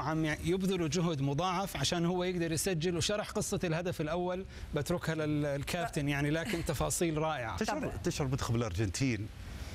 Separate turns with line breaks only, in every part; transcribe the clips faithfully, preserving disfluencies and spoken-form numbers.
عم يبذلوا جهد مضاعف عشان هو يقدر يسجل. وشرح قصة الهدف الأول بتركها للكابتن يعني، لكن تفاصيل رائعة.
تشعر تشعر منتخب الأرجنتين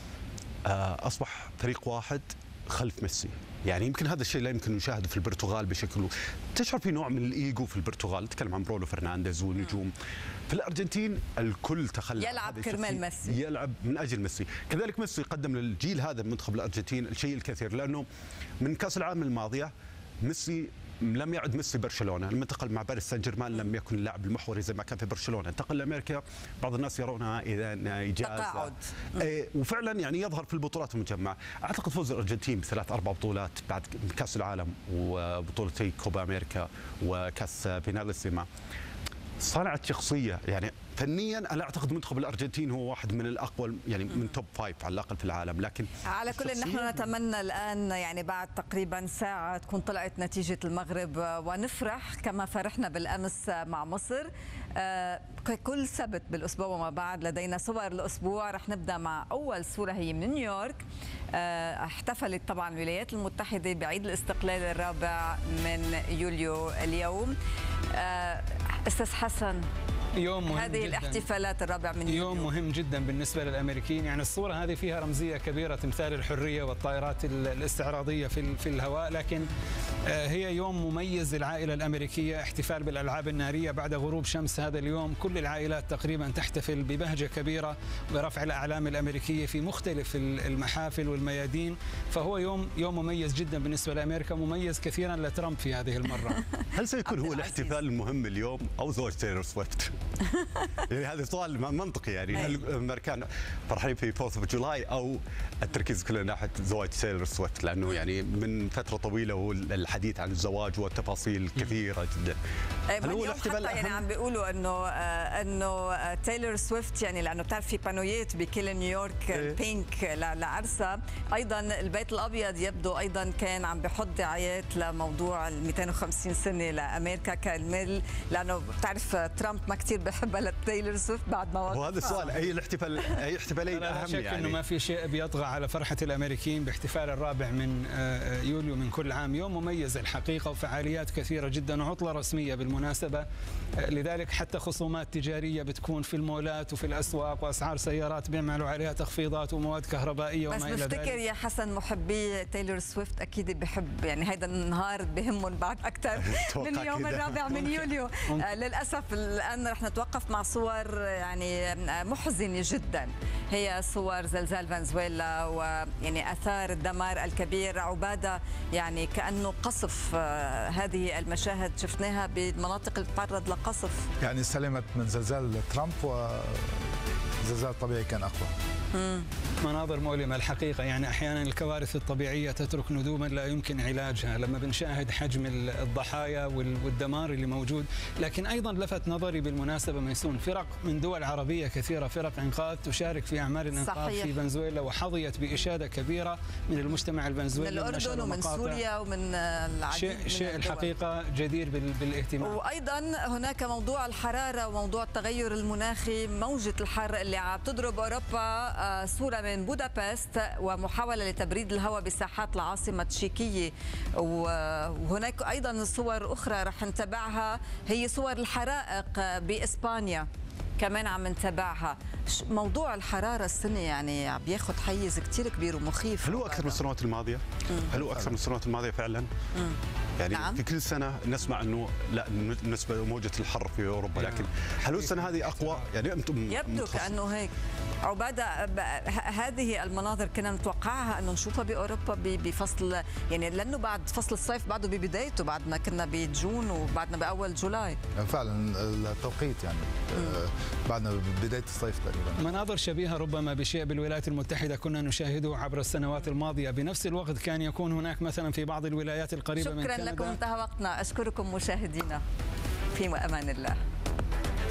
أصبح فريق واحد خلف ميسي، يعني يمكن هذا الشيء لا يمكن نشاهده في البرتغال بشكل. تشعر في نوع من الايجو في البرتغال، نتكلم عن برونو فرنانديز ونجوم. في الارجنتين الكل تخلى،
يلعب كرمال ميسي،
يلعب من اجل ميسي. كذلك ميسي قدم للجيل هذا من منتخب الارجنتين الشيء الكثير، لانه من كاس العالم الماضيه ميسي لم يعد ميسي برشلونه، لما انتقل مع باريس سان جيرمان لم يكن اللاعب المحوري زي ما كان في برشلونه، انتقل لامريكا بعض الناس يرونها اذا اجازه
تقاعد.
إيه، وفعلا يعني يظهر في البطولات المجمعه. اعتقد فوز الارجنتين بثلاث اربع بطولات بعد كاس العالم وبطولتي كوبا امريكا وكاس فيناليسيما صنعت شخصيه، يعني فنيا انا اعتقد منتخب الارجنتين هو واحد من الاقوى، يعني من توب فايف على الاقل في العالم. لكن
على كل نحن نتمنى الان يعني بعد تقريبا ساعه تكون طلعت نتيجه المغرب ونفرح كما فرحنا بالامس مع مصر. كل سبت بالاسبوع وما بعد لدينا صور الاسبوع. رح نبدا مع اول صوره هي من نيويورك. احتفلت طبعا الولايات المتحده بعيد الاستقلال الرابع من يوليو اليوم. استاذ حسن،
يوم مهم
هذه
جداً.
الاحتفالات الرابع من يوليو
يوم مهم جدا بالنسبة للأمريكيين. يعني الصورة هذه فيها رمزية كبيرة، تمثال الحرية والطائرات الاستعراضية في في الهواء، لكن هي يوم مميز للعائلة الأمريكية. احتفال بالألعاب النارية بعد غروب شمس هذا اليوم. كل العائلات تقريبا تحتفل ببهجة كبيرة برفع الأعلام الأمريكية في مختلف المحافل والميادين. فهو يوم يوم مميز جدا بالنسبة لأمريكا، مميز كثيرا لترامب في هذه المرة.
هل سيكون هو الاحتفال المهم اليوم أو زوج تايلور سويفت؟ يعني هذا سؤال منطقي، يعني هل الامريكان فرحانين في فورث اوف جولاي او التركيز كله ناحيه زواج تايلور سويفت؟ لانه يعني من فتره طويله والحديث عن الزواج والتفاصيل كثيره جدا.
هل هو الاحتفال يعني عم بيقولوا انه انه تايلور سويفت، يعني لانه بتعرف في بانويات بكل نيويورك إيه؟ بينك لعرسها. ايضا البيت الابيض يبدو ايضا كان عم بحط دعايات لموضوع ال مئتين وخمسين سنه لامريكا كالميل، لانه بتعرف ترامب ما كثير بحبها لتايلور سويفت بعد ما وقف.
وهذا السؤال، اي الاحتفال اي احتفالين اهم؟
شك يعني انه ما في شيء بيطغى على فرحه الامريكيين باحتفال الرابع من يوليو من كل عام. يوم مميز الحقيقه وفعاليات كثيره جدا وعطله رسميه بالمناسبه. لذلك حتى خصومات تجاريه بتكون في المولات وفي الاسواق، واسعار سيارات بيعملوا عليها تخفيضات ومواد كهربائيه وما الى ذلك.
بس بفتكر يا حسن محبي تايلور سويفت اكيد بحب، يعني هيدا النهار بهمهم بعد اكثر من اليوم الرابع من يوليو. آه للاسف الان رح نتوقف مع صور يعني محزنه جدا. هي صور زلزال فنزويلا ويعني اثار الدمار الكبير. عباده يعني كانه قصف، هذه المشاهد شفناها بالمناطق اللي بتتعرض لقصف.
يعني سلمت من زلزال ترامب وزلزال طبيعي كان اقوى.
مم.
مناظر مؤلمة الحقيقة. يعني أحيانا الكوارث الطبيعية تترك ندوما لا يمكن علاجها لما بنشاهد حجم الضحايا والدمار اللي موجود. لكن أيضا لفت نظري بالمناسبة ميسون فرق من دول عربية كثيرة، فرق إنقاذ تشارك في أعمال الإنقاذ في فنزويلا، وحظيت بإشادة كبيرة من المجتمع الفنزويلي،
من الأردن ومن سوريا ومن العديد
شيء
من
شيء الحقيقة جدير بالاهتمام.
وأيضا هناك موضوع الحرارة وموضوع التغير المناخي، موجة الحر اللي عم تضرب أوروبا. صورة من بودابست ومحاولة لتبريد الهواء بساحات العاصمة التشيكية. وهناك أيضا صور أخرى رح نتابعها، هي صور الحرائق بإسبانيا كمان عم نتابعها. موضوع الحرارة السنة يعني عم بياخذ حيز كثير كبير ومخيف.
هل هو أكثر من السنوات الماضية؟ مم. هل هو أكثر من السنوات الماضية فعلا؟ مم. يعني نعم. في كل سنة نسمع أنه لا بالنسبة لموجة الحر في أوروبا، لكن هل هو السنة هذه أقوى؟ يعني أنتم
يبدو كأنه هيك. عبادة، هذه المناظر كنا نتوقعها أنه نشوفها بأوروبا بفصل، يعني لأنه بعد فصل الصيف بعده ببدايته، بعد ما كنا بجون وبعدنا بأول جولاي.
فعلا التوقيت يعني بعدنا بداية الصيف تقريبا.
مناظر شبيهة ربما بشيء بالولايات المتحدة كنا نشاهده عبر السنوات الماضية. بنفس الوقت كان يكون هناك مثلا في بعض الولايات القريبة من كندا.
شكرا لكم، انتهى وقتنا. أشكركم مشاهدينا، في أمان الله.